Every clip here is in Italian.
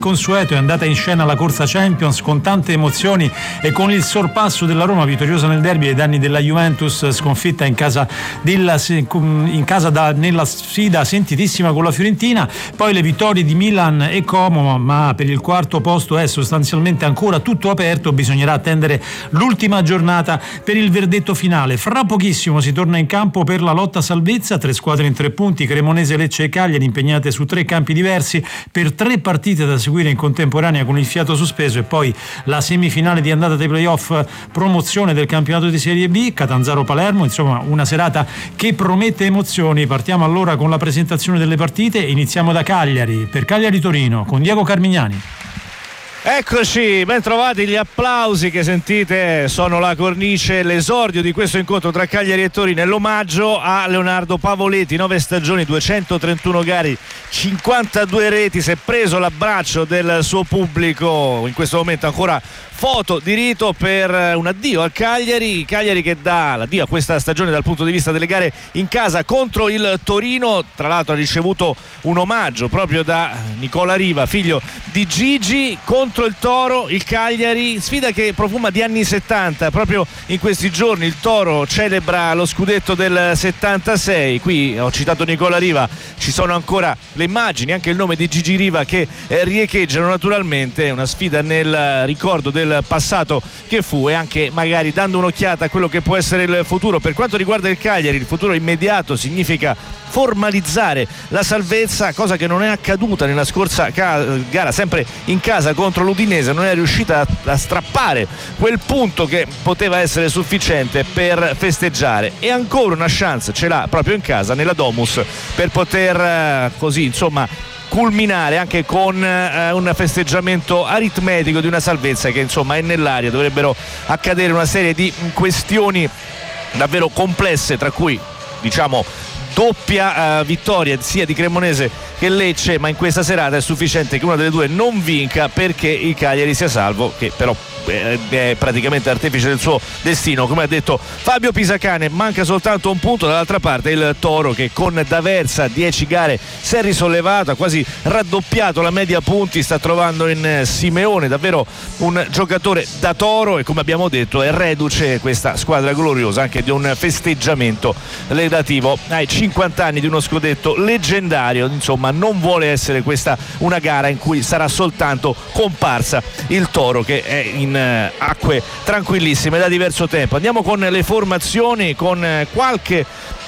Consueto è andata in scena la corsa Champions con tante emozioni e con il sorpasso della Roma vittoriosa nel derby ai danni della Juventus, sconfitta nella sfida sentitissima con la Fiorentina. Poi le vittorie di Milan e Como, ma per il quarto posto è sostanzialmente ancora tutto aperto, bisognerà attendere l'ultima giornata per il verdetto finale. Fra pochissimo si torna in campo per la lotta salvezza, 3 squadre in 3 punti, Cremonese, Lecce e Cagliari impegnate su 3 campi diversi per 3 partite da seguire in contemporanea con il fiato sospeso, e poi la semifinale di andata dei playoff promozione del campionato di Serie B, Catanzaro-Palermo, insomma una serata che promette emozioni. Partiamo allora con la presentazione delle partite, iniziamo da Cagliari, per Cagliari-Torino con Diego Carmignani. Eccoci, ben trovati. Gli applausi che sentite sono la cornice, l'esordio di questo incontro tra Cagliari e Torino, l'omaggio a Leonardo Pavoletti, 9 stagioni, 231 gare, 52 reti, si è preso l'abbraccio del suo pubblico, in questo momento ancora foto di rito per un addio al Cagliari che dà l'addio a questa stagione dal punto di vista delle gare in casa contro il Torino. Tra l'altro ha ricevuto un omaggio proprio da Nicola Riva, figlio di Gigi, contro il Toro. Il Cagliari, sfida che profuma di anni 70, proprio in questi giorni il Toro celebra lo scudetto del 76. Qui ho citato Nicola Riva, ci sono ancora le immagini, anche il nome di Gigi Riva che riecheggiano. Naturalmente una sfida nel ricordo del passato che fu, e anche magari dando un'occhiata a quello che può essere il futuro. Per quanto riguarda il Cagliari, il futuro immediato significa formalizzare la salvezza, cosa che non è accaduta nella scorsa gara, sempre in casa contro l'Udinese. Non è riuscita a strappare quel punto che poteva essere sufficiente per festeggiare, e ancora una chance ce l'ha proprio in casa nella Domus per poter così insomma culminare anche con un festeggiamento aritmetico di una salvezza che insomma è nell'aria. Dovrebbero accadere una serie di questioni davvero complesse, tra cui diciamo doppia vittoria sia di Cremonese che Lecce, ma in questa serata è sufficiente che una delle due non vinca perché il Cagliari sia salvo, che però è praticamente artefice del suo destino. Come ha detto Fabio Pisacane, manca soltanto un punto. Dall'altra parte il Toro, che con D'Aversa 10 gare si è risollevato, ha quasi raddoppiato la media punti, sta trovando in Simeone davvero un giocatore da Toro, e come abbiamo detto è reduce questa squadra gloriosa anche di un festeggiamento relativo ai 50 anni di uno scudetto leggendario. Insomma, non vuole essere questa una gara in cui sarà soltanto comparsa il Toro, che è in acque tranquillissime da diverso tempo. Andiamo con le formazioni, con qualche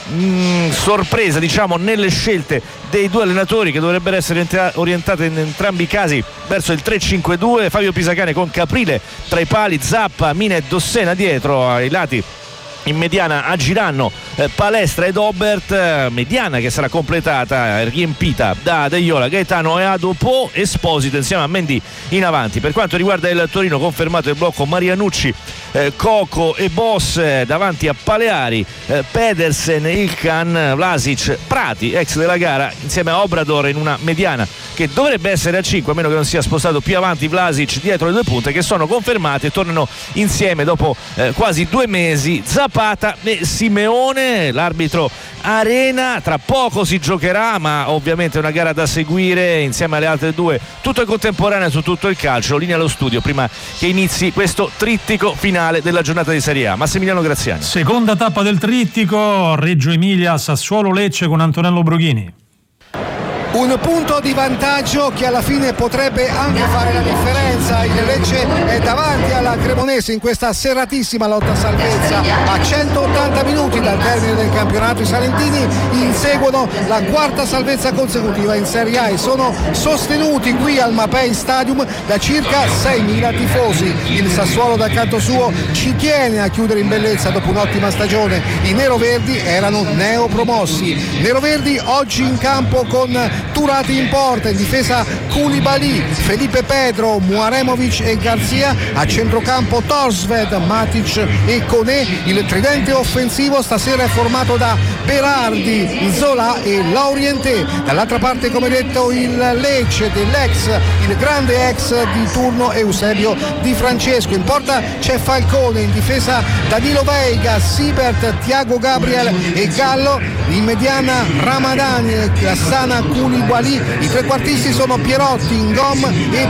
sorpresa diciamo nelle scelte dei due allenatori, che dovrebbero essere orientate in entrambi i casi verso il 3-5-2. Fabio Pisacane con Caprile tra i pali, Zappa, Mina e Dossena dietro, ai lati in mediana agiranno Palestra ed Obert, mediana che sarà completata, riempita da Deiola, Gaetano e Adopo, Esposito insieme a Mendy in avanti. Per quanto riguarda il Torino, confermato il blocco Marianucci, Coco e Boss davanti a Paleari, Pedersen, Ilkan, Vlasic, Prati, ex della gara, insieme a Obrador in una mediana che dovrebbe essere a 5, a meno che non sia spostato più avanti Vlasic dietro le due punte, che sono confermate e tornano insieme dopo quasi 2 mesi Zapata e Simeone. L'arbitro Arena, tra poco si giocherà, ma ovviamente è una gara da seguire insieme alle altre due, tutto in contemporanea su tutto il calcio. Linea allo studio prima che inizi questo trittico finale della giornata di Serie A. Massimiliano Graziani. Seconda tappa del trittico, Reggio Emilia, Sassuolo, Lecce con Antonello Broghini. Un punto di vantaggio che alla fine potrebbe anche fare la differenza. Il Lecce è davanti alla Cremonese in questa serratissima lotta a salvezza. A 180 minuti dal termine del campionato i salentini inseguono la 4ª salvezza consecutiva in Serie A e sono sostenuti qui al Mapei Stadium da circa 6.000 tifosi. Il Sassuolo dal canto suo ci tiene a chiudere in bellezza dopo un'ottima stagione. I neroverdi erano neopromossi. Neroverdi oggi in campo con Turati in porta, in difesa Koulibaly, Felipe Pedro, Muaremovic e Garzia, a centrocampo Torsved, Matic e Koné. Il tridente offensivo stasera è formato da Berardi, Zola e Laurienté. Dall'altra parte, come detto, il Lecce il grande ex di turno Eusebio Di Francesco. In porta c'è Falcone, in difesa Danilo Veiga, Sibert, Thiago Gabriel e Gallo. In mediana Ramadani, Cassana, Koulibaly. I trequartisti sono Pierotti, Ngom e